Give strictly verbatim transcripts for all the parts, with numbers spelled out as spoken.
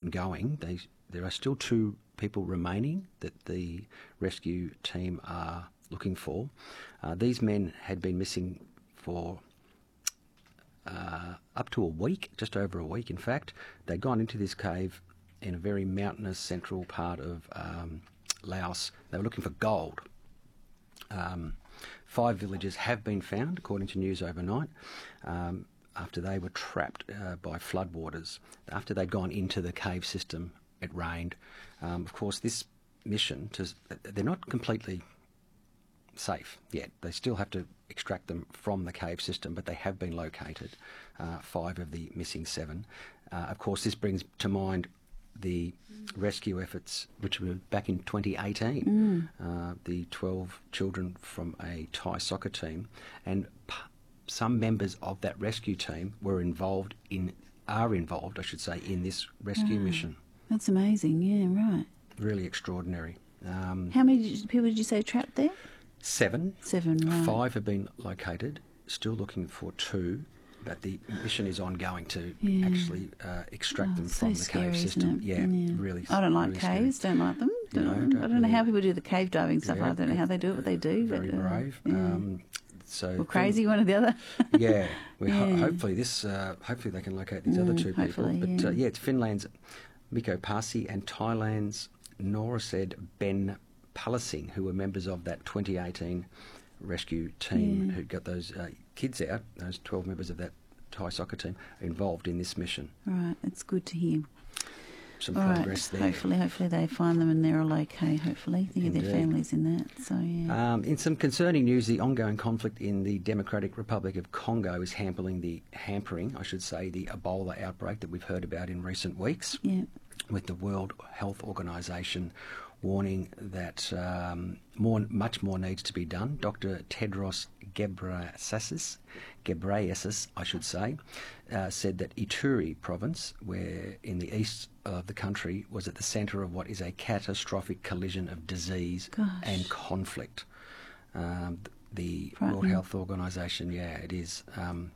ongoing. They, there are still two people remaining that the rescue team are looking for. Uh, these men had been missing for uh, up to a week, just over a week in fact. They'd gone into this cave in a very mountainous central part of um, Laos. They were looking for gold. Um, five villages have been found, according to News Overnight, um, after they were trapped uh, by floodwaters. After they'd gone into the cave system, it rained. Um, of course, this mission, to, they're not completely safe yet. They still have to extract them from the cave system, but they have been located, uh, five of the missing seven. Uh, of course, this brings to mind the rescue efforts, which were back in twenty eighteen, mm. uh, the twelve children from a Thai soccer team, and p- some members of that rescue team were involved in, are involved, I should say, in this rescue oh, mission. That's amazing, yeah, right. Really extraordinary. Um, How many did, people did you say trapped there? Seven. Seven, right. Five have been located, still looking for two. But the mission is ongoing to yeah. actually uh, extract oh, them so from the scary, cave system. Yeah, yeah, really. I don't like really caves. Scary. Don't like them. Don't, No, I don't don't know really. how people do the cave diving stuff. Yeah, I don't know how they do it, but they do. Very but, uh, brave. Yeah. Um, so well, crazy one or the other. yeah, we ho- yeah. hopefully this. Uh, hopefully they can locate these mm, other two people. But yeah. Uh, yeah, it's Finland's Mikko Pasi and Thailand's Norasid Ben Palasing, who were members of that twenty eighteen rescue team yeah. who got those uh, kids out. Those twelve members of that Thai soccer team are involved in this mission. Right, it's good to hear. Some all progress right. there. Hopefully, hopefully they find them and they're all okay. Hopefully, they get their families in that. So yeah. Um, in some concerning news, the ongoing conflict in the Democratic Republic of Congo is hampering the hampering, I should say, the Ebola outbreak that we've heard about in recent weeks. Yeah. With the World Health Organization warning that um, more, much more needs to be done. Doctor Tedros Ghebreyesus, Ghebreyesus, I should say, uh, said that Ituri province, where in the east of the country, was at the centre of what is a catastrophic collision of disease Gosh. and conflict. Um, the Frightening. World Health Organization, yeah, it is, um,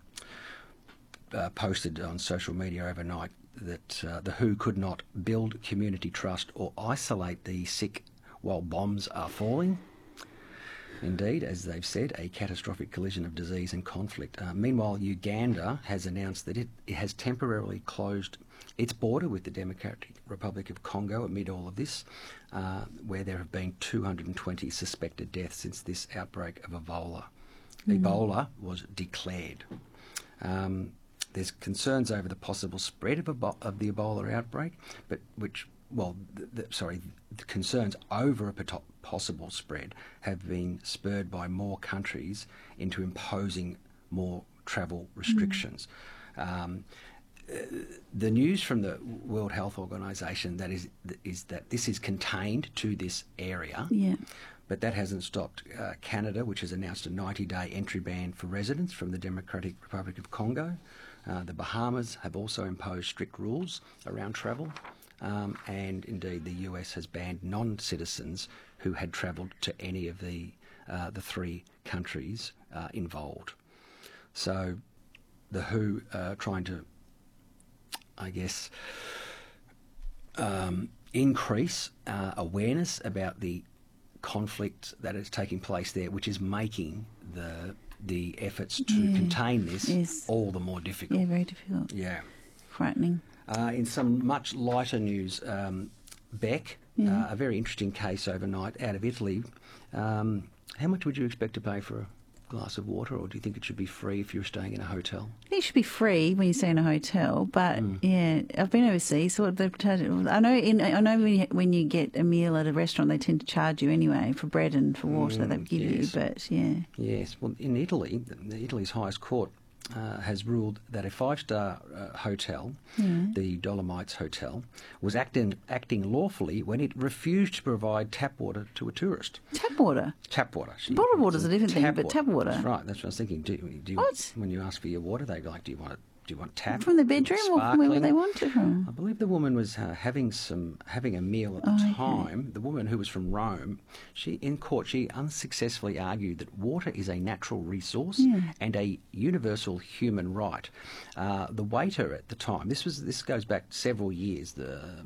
uh, posted on social media overnight that uh, the W H O could not build community trust or isolate the sick while bombs are falling. Indeed, as they've said, a catastrophic collision of disease and conflict. Uh, meanwhile, Uganda has announced that it, it has temporarily closed its border with the Democratic Republic of Congo amid all of this, uh, where there have been two hundred twenty suspected deaths since this outbreak of Ebola. Mm. Ebola was declared. Um, There's concerns over the possible spread of, Ebo- of the Ebola outbreak, but which, well, the, the, sorry, the concerns over a pot- possible spread have been spurred by more countries into imposing more travel restrictions. Mm. Um, uh, the news from the World Health Organization that is is that this is contained to this area. Yeah. But that hasn't stopped uh, Canada, which has announced a ninety-day entry ban for residents from the Democratic Republic of Congo. Uh, the Bahamas have also imposed strict rules around travel. Um, and indeed, the U S has banned non-citizens who had travelled to any of the uh, the three countries uh, involved. So the W H O uh, trying to, I guess, um, increase uh, awareness about the conflict that is taking place there, which is making the the efforts to yeah. contain this yes. all the more difficult. Yeah, very difficult. Yeah. Frightening. Uh, in some much lighter news, um, Beck, yeah. uh, a very interesting case overnight out of Italy. Um, how much would you expect to pay for a glass of water, or do you think it should be free if you're staying in a hotel? I think it should be free when you stay in a hotel, but mm. yeah, I've been overseas, so they I know in I know when you, when you get a meal at a restaurant, they tend to charge you anyway for bread and for water mm, they give yes. you, but yeah. Yes, well, in Italy, Italy's highest court Uh, has ruled that a five-star uh, hotel, yeah. the Dolomites Hotel, was acting acting lawfully when it refused to provide tap water to a tourist. Tap water? Tap water. She, Bottled water is a different thing, but tap water. That's right. That's what I was thinking. Do, do you, what? When you ask for your water, they go like, do you want it? Do you want tap? From the bedroom, or from wherever they want it from? I believe the woman was uh, having some having a meal at the oh, time. Okay. The woman who was from Rome, she in court she unsuccessfully argued that water is a natural resource yeah. and a universal human right. Uh, the waiter at the time, this was this goes back several years. The